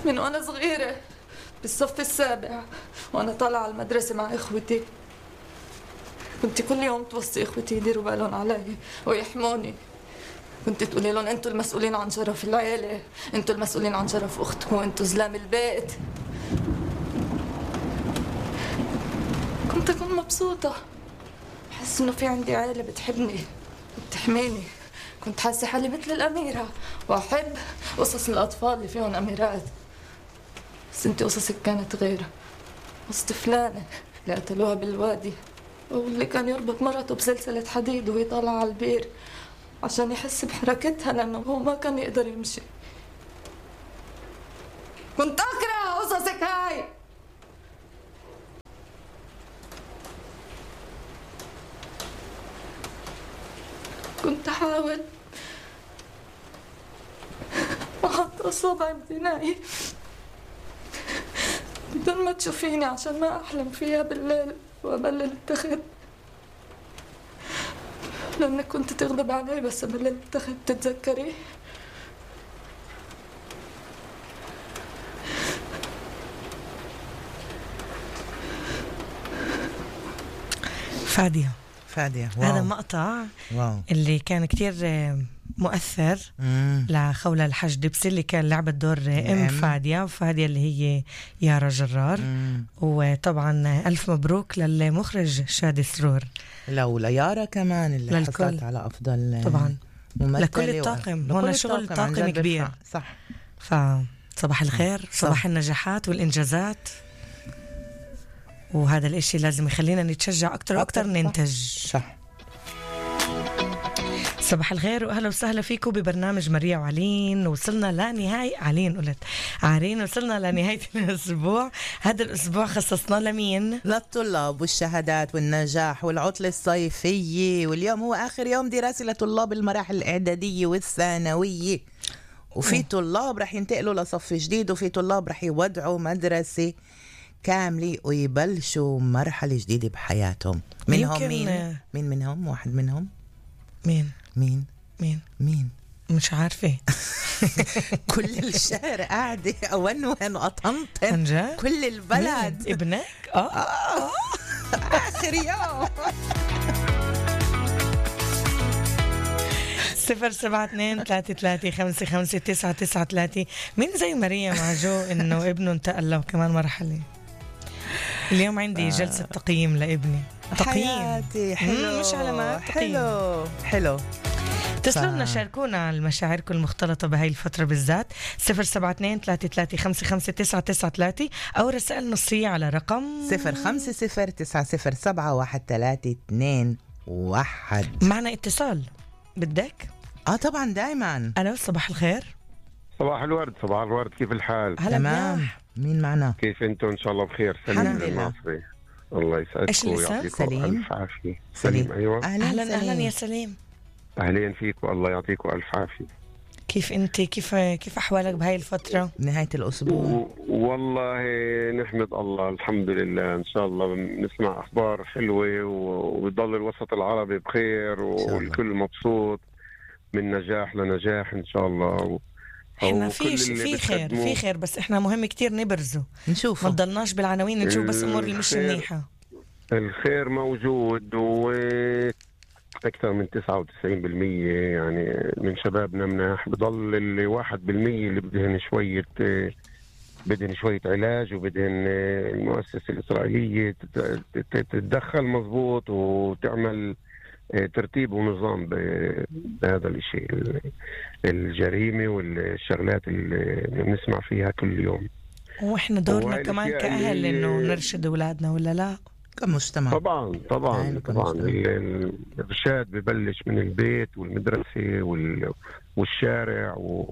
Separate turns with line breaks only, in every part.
من وأنا صغيرة بالصف السابع وأنا طالعة على المدرسة مع إخوتي، كنت كل يوم توصي إخوتي يديروا بالهم علي ويحموني. كنت تقولي لهم أنتوا المسؤولين عن شرف العيلة، أنتوا المسؤولين عن شرف أختكم، أنتوا زلام البيت. كنت أكون مبسوطة، حس إنه في عندي عيلة بتحبني وبتحميني. كنت حاسة حالي مثل الأميرة، وأحب قصص الأطفال اللي فيهم أميرات. بس أنت قصصك كانت غير، قصة فلانة اللي قتلوها بالوادي، واللي كان يربط مرته بسلسلة حديد وهي طالعة على البير عشان يحس بحركتها لأنه هو ما كان يقدر يمشي. كنت أكره قصصك هاي. كنت أحاول أحط أصابعي بذنائي بدون ما تشوفيني عشان ما أحلم فيها بالليل وأبلل التخت، لأنك كنت تغضب علي بس أبلل التخت. تتذكري؟
فادية هذا مقطع
واو.
اللي كان كتير مؤثر لخولة الحجدبسي اللي كان لعبت دور ام فادية، وفادية اللي هي يارا جرار. وطبعا ألف مبروك للمخرج شادي سرور،
ولا يارا كمان اللي
للكل.
حصلت على أفضل
طبعا
ممثلة
لكل الطاقم. هون شغل طاقم كبير.
صح.
فصباح الخير، صباح النجاحات والإنجازات، وهذا الاشي لازم يخلينا نتشجع أكتر وأكتر ننتج.
صح.
صباح الخير وأهلا وسهلا فيكم ببرنامج مريا وعلين. وصلنا لنهاية عارين وصلنا لنهاية الأسبوع. هذا الأسبوع خصصنا لمين؟
للطلاب والشهادات والنجاح والعطلة الصيفية، واليوم هو آخر يوم دراسي لطلاب المراحل الإعدادية والثانوية، وفي طلاب رح ينتقلوا لصف جديد، وفي طلاب رح يودعوا مدرسة كاملة ويبلشوا مرحلة جديدة بحياتهم. منهم مين منهم؟ واحد منهم مين؟ مش
عارفة.
كل الشهر قاعدة أونوهن وأطنطن كل البلد.
ابنك؟
آخر يوم.
072-33-55-993. مين زي مريم عجو إنه ابنه انتقل له كمان مرحلة؟ اليوم عندي جلسة تقييم لابني.
حياتي حلو،
مش علامات،
حلو.
اتصلوا لنا، شاركونا على مشاعركم المختلطة بهاي الفترة بالذات. 072-33-55-993 أو رسائل نصية على رقم
0509711321.
معنا اتصال بدك؟
طبعا دايما.
ألو، صباح الخير.
صباح الورد. كيف الحال؟
تمام. مين معنا؟
كيف انتم؟ ان شاء الله بخير. سليم المصري. الله يسعدكم ويعطيكم الف عافيه. سليم. ايوه.
اهلا يا سليم.
اهلين فيك والله يعطيكم الف عافيه.
كيف انت؟ كيف احوالك بهاي الفتره
نهايه الاسبوع؟
والله نحمد الله، الحمد لله. ان شاء الله نسمع اخبار حلوه ويضل الوسط العربي بخير والكل مبسوط من نجاح لنجاح ان شاء الله.
احنا في خير بس احنا مهم كتير نبرزه،
نشوف،
ما تضلناش بالعناوين، نشوف بس امور اللي مش منيحه.
الخير موجود، واكثر من 99% يعني من شبابنا مناح. بضل اللي 1% اللي بدهن شويه علاج، وبدهن المؤسسه الاسرائيليه تتدخل مظبوط وتعمل ترتيب ونظام بهذا الشيء، الجريمة والشغلات اللي بنسمع فيها كل يوم.
واحنا دورنا كمان كأهل انه نرشد اولادنا، ولا لا؟
كمجتمع.
طبعا الارشاد ببلش من البيت والمدرسة والشارع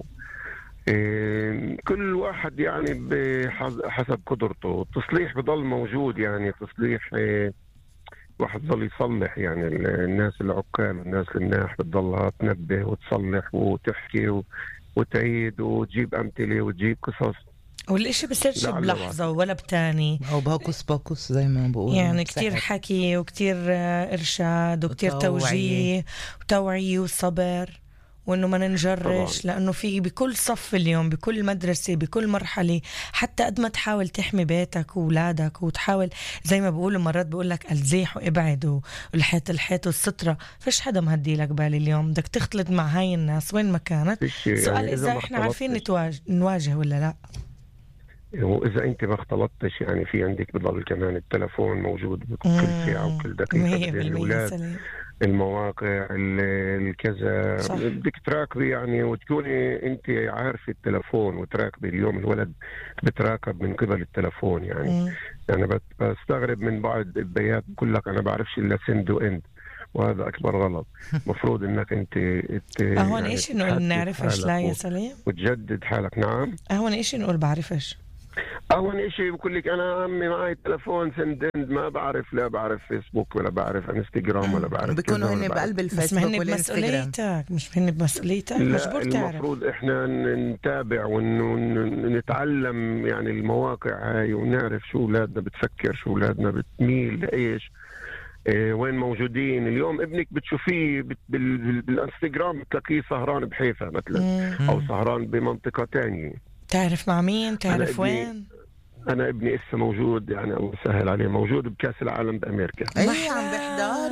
كل واحد يعني بحسب قدرته. التصليح بضل موجود، يعني تصليح واحد ضل يصلح، يعني الناس العكال والناس الناح بتضلها تنبه وتصلح وتحكي وتعيد وتجيب أمثلة وتجيب قصص،
والإشي بصيرش بلحظة ولا بتاني،
أو بهوكس زي ما بقول.
يعني كتير حكي وكتير إرشاد وكتير توجيه وتوعية وصبر وإنه ما ننجرش طبعا. لأنه في بكل صف اليوم، بكل مدرسة، بكل مرحلة، حتى قد ما تحاول تحمي بيتك وولادك وتحاول زي ما بقولوا مرات بقول لك الزيح وابعد والحيط والسترة، فيش حدا مهدي لك بالي اليوم. بدك تختلط مع هاي الناس وين ما كانت. سؤال يعني إذا إحنا عارفين نواجه ولا لا.
وإذا أنت ما اختلطتش يعني في عندك بضل كمان التلفون موجود كل ساعة وكل دقيقة بين الأولاد، المواقع الكذا، بدك تراقبي يعني وتكوني أنت عارفة التلفون وتراقبي. اليوم الولد بتراقب من قبل التلفون يعني. يعني بستغرب من بعض البيات بقول لك أنا بعرفش إلا سند وإند، وهذا أكبر غلط. مفروض إنك أنت
هون يعني إيش نقول نعرفش لا يا سليم
وتجدد حالك. نعم
هون إيش نقول بعرفش.
أول شيء بقول لك أنا عمي معي تلفون سندند، ما بعرف، لا بعرف فيسبوك ولا بعرف انستغرام ولا بعرف.
بيكونوا هن بقلب الفيسبوك
والانستغرام. بمسؤوليتك، مش هن بمسؤوليتك، مجبور تعرف.
المفروض إحنا نتابع ونتعلم يعني المواقع هاي ونعرف شو أولادنا بتفكر، شو أولادنا بتميل لإيش، وين موجودين. اليوم ابنك بتشوفيه بالانستغرام بتلاقيه سهران بحيفا مثلا أو سهران بمنطقة تانية.
تعرف مع مين؟ تعرف وين؟
أنا ابني إسا موجود يعني الله يسهل عليه، موجود بكأس العالم بأمريكا.
أي عم بحضر؟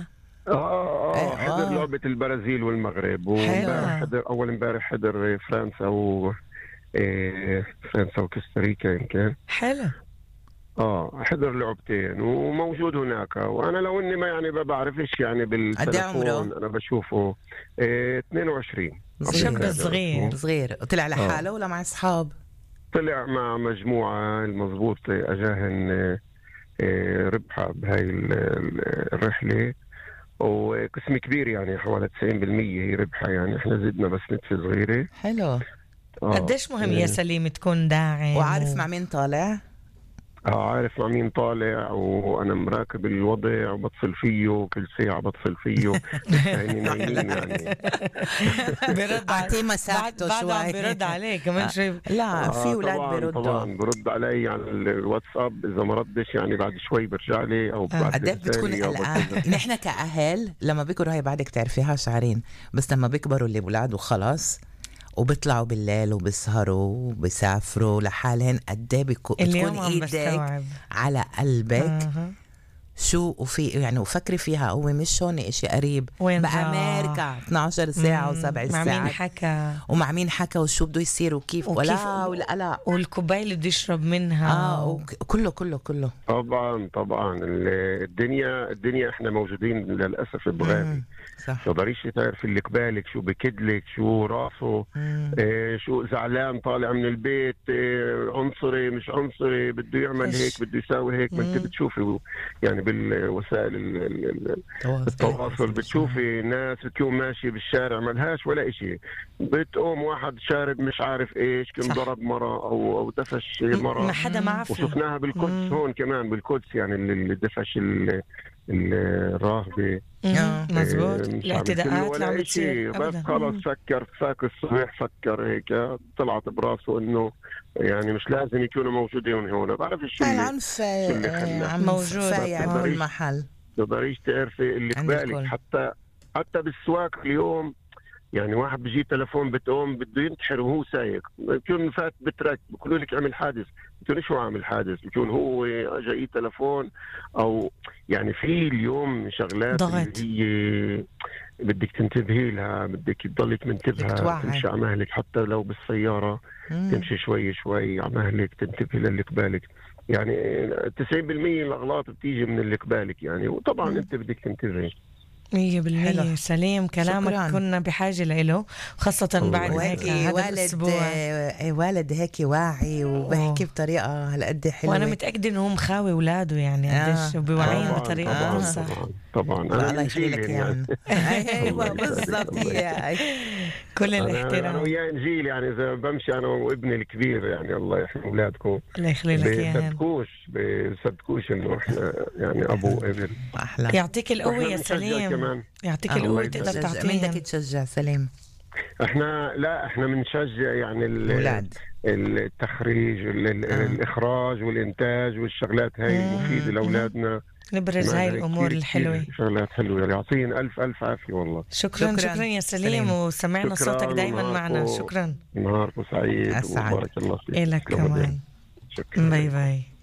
حضر لعبة البرازيل والمغرب، وامبارح حضر، أول امبارح حضر فرنسا فرنسا وكوستاريكا يمكن.
حلو.
حضر لعبتين وموجود هناك. وانا لو اني ما يعني ما بعرفش يعني بالتلفون انا بشوفه 22.
شاب
صغير. طلع لحاله ولا مع اصحاب؟
طلع مع مجموعة. المضبوط اجاهن ربحة بهاي الرحلة، وقسم كبير يعني حوالي 90% هي ربحة يعني. احنا زدنا بس نتفة صغيرة.
حلو.
قديش مهم يا سليم تكون داعم
وعارف مع مين طالع؟
عارف مع مين طالع، وانا مراقب الوضع وبتصل فيه كل ساعه، بتصل فيه يعني نايمين يعني.
برد
اعطيه مساحته شوي.
برد عليك كمان شوي.
لا في اولاد بيردوا
طبعا برد علي على الواتساب، اذا ما ردش يعني بعد شوي برجع لي او بعد
قد ايه بتكون قلقان. نحن كاهل لما بيكبروا، هي بعدك تعرفيها شعرين، بس لما بيكبروا اللي اولاد وخلاص وبيطلعوا بالليل وبيسهروا وبيسافروا لحالهم، قد ايه بتكون ايدك على قلبك. شو وفي يعني وفكري فيها، هو مش هون إشي قريب بأمريكا 12 ساعة و7 ساعات،
مع مين حكى
ومع مين حكى وشو بده يصير وكيف ولا
والكوباية اللي بده يشرب منها
كله
طبعا الدنيا احنا موجودين للأسف بغابة. صح. تقدريش تعرف اللي قبالك شو بكدلك، شو راسه، شو زعلان طالع من البيت، عنصري مش عنصري، بده يعمل هيك بده يساوي هيك. ما انت بتشوفي يعني بالوسائل التواصل بتشوفي ناس بتكون ماشي بالشارع ملهاش ولا اشي، بتقوم واحد شارب مش عارف ايش كم ضرب مرة او دفش مرة.
ما حدا معفي.
وشفناها بالقدس هون كمان بالقدس يعني اللي دفش الراهبة.
مزبوط. الاعتداءات اللي عم بتصير
بس خلص فكر فاك الصبح، فكر هيك طلعت براسه انه يعني مش لازم يكونوا موجودين هون. بعرف
العنف موجود في كل محل.
تقدريش تعرفي اللي قبالك. حتى بالسواق اليوم يعني واحد بيجي تلفون بتقوم بده ينتحر وهو سايق، بيكون فات بترك بيقولوا لك عمل حادث، بيكون شو عامل حادث، بيكون هو جاي تلفون او يعني في اليوم شغلات اللي هي بدك تنتبهي لها، بدك تضلك منتبهة تمشي على مهلك، حتى لو بالسيارة تمشي شوي على مهلك، تنتبهي للي قبالك. يعني 90% الأغلاط بتيجي من اللي قبالك يعني، وطبعا انت بدك تنتبهي
100%. سليم كلامك. شكراً. كنا بحاجة له خاصة بعد هيك هذا الأسبوع.
والد هيك واعي وبحكي بطريقة هالقد حلوة،
وأنا متأكدة إنه هو مخاوي أولاده يعني قديش بيوعين بطريقة صح.
طبعا
الله يخليك يعني. أيوة بالضبط. كل الاحترام.
أنا ويا إنجيل يعني إذا بمشي أنا وابني الكبير يعني الله يحمي أولادكم.
الله يخلي لك إياها.
بيصدقوش إنه إحنا يعني أبو ابن.
أحلى.
يعطيك القوة يا سليم. يعطيك القوة تقدر تعطيهم.
بدك تشجع سليم.
احنا بنشجع يعني
الأولاد
التخريج الإخراج والإنتاج والشغلات هاي مفيدة لأولادنا،
نبرز هاي الأمور الحلوة.
شغلات حلوة، يعطينا ألف عافية والله.
شكرا يا سليم، وسمعنا صوتك دايما معنا. شكرا،
نهاركم سعيد وبارك الله فيك.
إلك كمان.
شكرا.
باي باي.